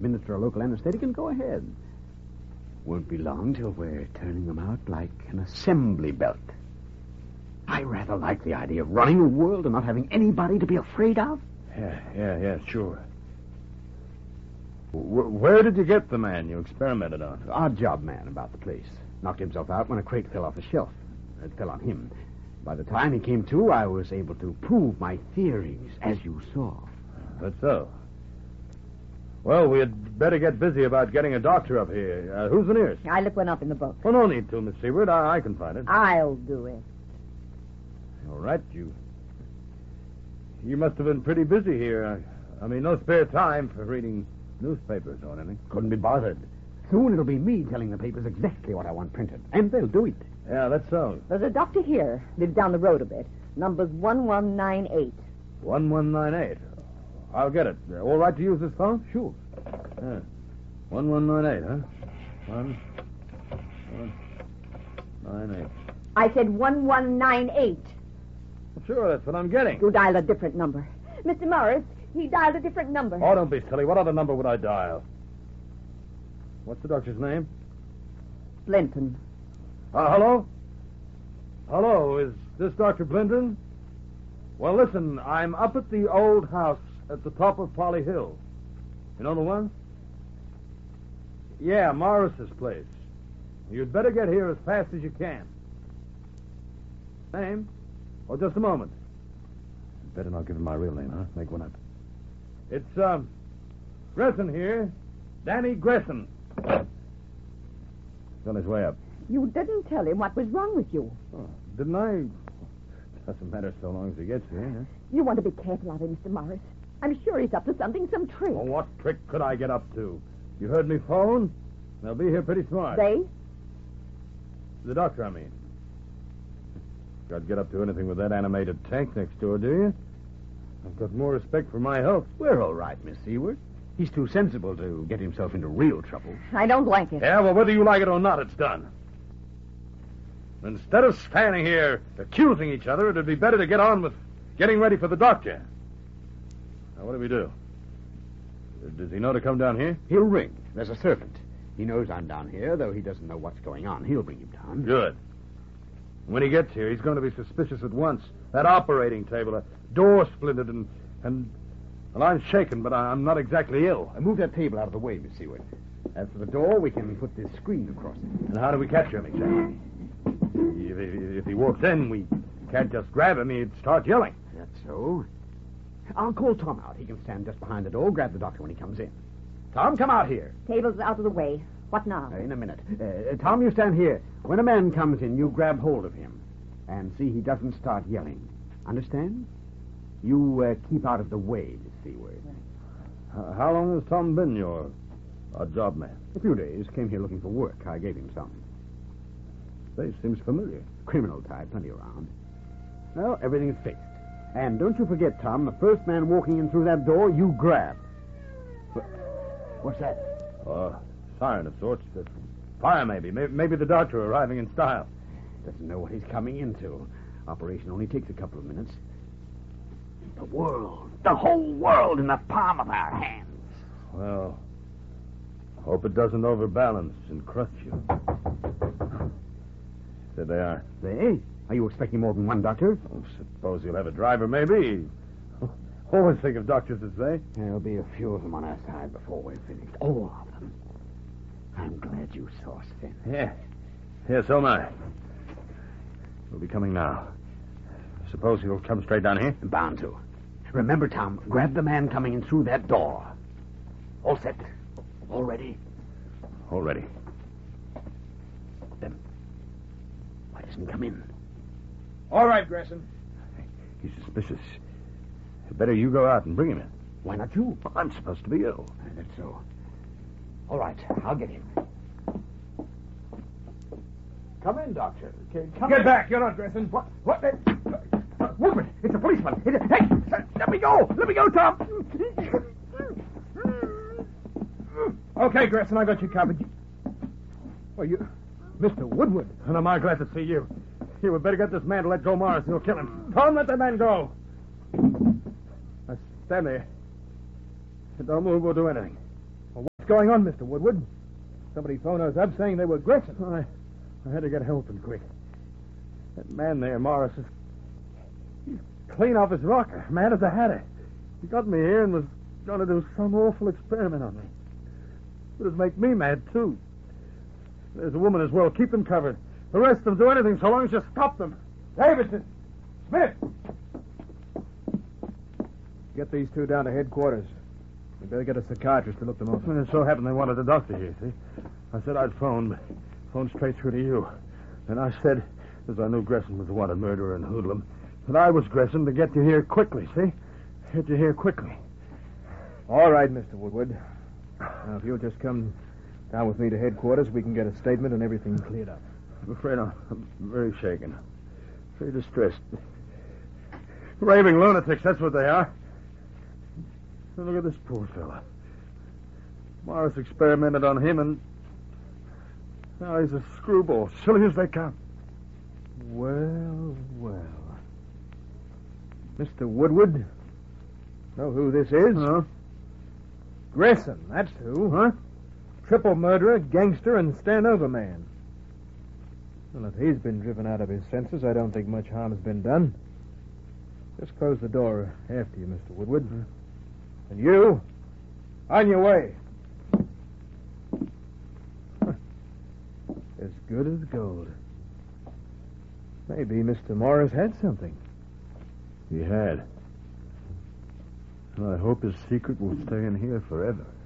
Administer a local anesthetic and go ahead. Won't be long till we're turning them out like an assembly belt. I rather like the idea of running a world and not having anybody to be afraid of. Yeah, sure. Where did you get the man you experimented on? Odd job man about the place. Knocked himself out when a crate fell off a shelf. It fell on him. By the time he came to, I was able to prove my theories, as you saw. That's so. Well, we'd better get busy about getting a doctor up here. Who's the nearest? I looked one up in the book. Well, no need to, Miss Seward. I can find it. I'll do it. All right, you must have been pretty busy here. I mean, no spare time for reading newspapers or anything. Couldn't be bothered. Soon it'll be me telling the papers exactly what I want printed. And they'll do it. Yeah, that's so. There's a doctor here. Lives down the road a bit. Number's 1198. 1198. I'll get it. All right to use this phone? Sure. 1198, huh? 1198. I said 1198. Sure, that's what I'm getting. You dialed a different number. Mr. Morris, he dialed a different number. Oh, don't be silly. What other number would I dial? What's the doctor's name? Blinton. Hello? Hello, is this Dr. Blinton? Well, listen, I'm up at the old house at the top of Polly Hill. You know the one? Yeah, Morris's place. You'd better get here as fast as you can. Name? Oh, just a moment. Better not give him my real name, huh? Make one up. It's, Gresson here. Danny Gresson. He's on his way up. You didn't tell him what was wrong with you. Oh, didn't I? Doesn't matter so long as he gets here, huh? You want to be careful of him, Mr. Morris. I'm sure he's up to something, some trick. Well, what trick could I get up to? You heard me phone? They'll be here pretty smart. They? The doctor, I mean. Got to get up to anything with that animated tank next door, do you? I've got more respect for my health. We're all right, Miss Seward. He's too sensible to get himself into real trouble. I don't like it. Yeah, well, whether you like it or not, it's done. Instead of standing here accusing each other, it'd be better to get on with getting ready for the doctor. Now, what do we do? Does he know to come down here? He'll ring. There's a servant. He knows I'm down here, though he doesn't know what's going on. He'll bring him down. Good. When he gets here, he's going to be suspicious at once. That operating table, a door splintered, and well, I'm shaken, but I'm not exactly ill. Move that table out of the way, Miss Seward. As for the door, we can put this screen across it. And how do we catch him exactly? If he walks in, we can't just grab him. He'd start yelling. That's so. I'll call Tom out. He can stand just behind the door, grab the doctor when he comes in. Tom, come out here. Table's out of the way. What now? In a minute. Tom, you stand here. When a man comes in, you grab hold of him. And see he doesn't start yelling. Understand? You keep out of the way, Miss Seward. How long has Tom been your job man? A few days. Came here looking for work. I gave him some. Face seems familiar. Criminal type, plenty around. Well, everything's fixed. And don't you forget, Tom, the first man walking in through that door, you grab. What's that? Siren of sorts. Fire, maybe. Maybe the doctor arriving in style. Doesn't know what he's coming into. Operation only takes a couple of minutes. The world, the whole world in the palm of our hands. Well, hope it doesn't overbalance and crush you. There they are. They? Are you expecting more than one doctor? Oh, suppose you'll have a driver, maybe. Always think of doctors as they. There'll be a few of them on our side before we're finished. All of them. I'm glad you saw us, Finn. Yeah, so am I. We'll be coming now. Suppose he'll come straight down here? Bound to. Remember, Tom, grab the man coming in through that door. All set. All ready? All ready. Then, why doesn't he come in? All right, Gresson. He's suspicious. Better you go out and bring him in. Why not you? I'm supposed to be ill. That's so. All right, I'll get him. Come in, Doctor. Get back. You're not Gresson. What? Woodward, it's a policeman. Hey, let me go. Let me go, Tom. Okay, Gresson, I got you covered. Well, you... Mr. Woodward. And am I glad to see you. You would better get this man to let go Morris, and you'll kill him. Tom, let that man go. Now, stand there. Don't move, we'll do anything. going on, Mr. Woodward? Somebody phoned us up saying they were Gregson. I had to get help and quick. That man there, Morris, he's clean off his rocker, mad as a hatter. He got me here and was going to do some awful experiment on me. It'd make me mad, too. There's a woman as well. Keep them covered. Arrest them, do anything so long as you stop them. Davidson! Smith! Get these two down to headquarters. We better get a psychiatrist to look them over. And it so happened they wanted a doctor here, see? I said I'd phone straight through to you. And I said, as I knew Gresson was the wanted murderer and hoodlum, that I was Gresson to get you here quickly, see? Get you here quickly. All right, Mr. Woodward. Now, if you'll just come down with me to headquarters, we can get a statement and everything cleared up. I'm afraid I'm very shaken. Very distressed. Raving lunatics, that's what they are. Now look at this poor fella. Morris experimented on him, and now he's a screwball, silly as they come. Well, well. Mr. Woodward, know who this is? Huh? Gresson, that's who. Huh? Triple murderer, gangster, and stand-over man. Well, if he's been driven out of his senses, I don't think much harm has been done. Just close the door after you, Mr. Woodward. And you, on your way. As good as gold. Maybe Mr. Morris had something. He had. And I hope his secret will stay in here forever.